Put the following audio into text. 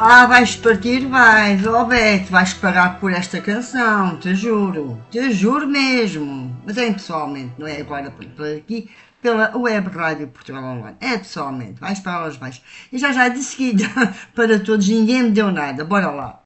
Ah, vais partir, vais. Oh, Beto, vais pagar por esta canção, te juro mesmo. Mas é pessoalmente, não é agora por aqui, pela Web Rádio Portugal Online. É pessoalmente, vais para elas, vais. E já de seguida, para todos, ninguém me deu nada. Bora lá.